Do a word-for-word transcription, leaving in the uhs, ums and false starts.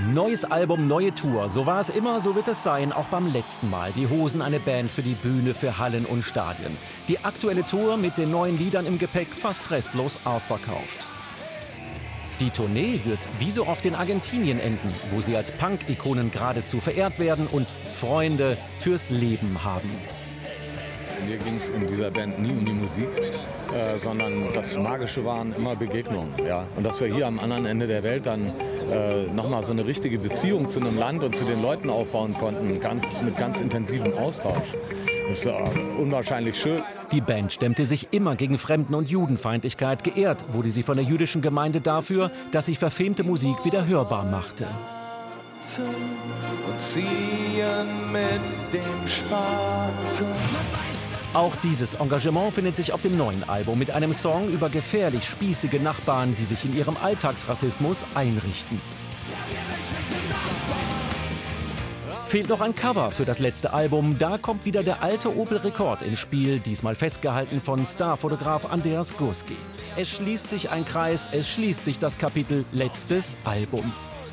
Neues Album, neue Tour. So war es immer, so wird es sein, auch beim letzten Mal. Die Hosen, eine Band für die Bühne, für Hallen und Stadien. Die aktuelle Tour mit den neuen Liedern im Gepäck fast restlos ausverkauft. Die Tournee wird wie so oft in Argentinien enden, wo sie als Punk-Ikonen geradezu verehrt werden und Freunde fürs Leben haben. Mir ging es in dieser Band nie um die Musik, äh, sondern das Magische waren immer Begegnungen. Ja? Und dass wir hier am anderen Ende der Welt dann äh, nochmal so eine richtige Beziehung zu einem Land und zu den Leuten aufbauen konnten, ganz, mit ganz intensivem Austausch. Das ist äh, unwahrscheinlich schön. Die Band stemmte sich immer gegen Fremden- und Judenfeindlichkeit. Geehrt wurde sie von der jüdischen Gemeinde dafür, dass sie verfemte Musik wieder hörbar machte. Und ziehen mit dem Spaten. Auch dieses Engagement findet sich auf dem neuen Album mit einem Song über gefährlich spießige Nachbarn, die sich in ihrem Alltagsrassismus einrichten. Fehlt noch ein Cover für das letzte Album. Da kommt wieder der alte Opel Rekord ins Spiel, diesmal festgehalten von Starfotograf Andreas Gursky. Es schließt sich ein Kreis, es schließt sich das Kapitel Letztes Album.